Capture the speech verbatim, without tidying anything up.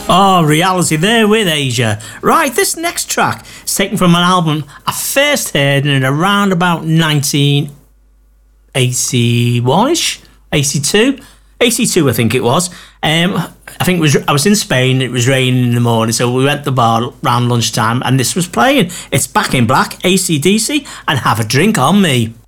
Oh, Reality there with Asia. Right, this next track is taken from an album I first heard in around about nineteen eighty-one-ish, eighty-two, eighty-two I think it was. Um, I think it was. I was in Spain. It was raining in the morning, so we went to the bar around lunchtime, and this was playing. It's Back in Black, A C D C, and Have a Drink on Me.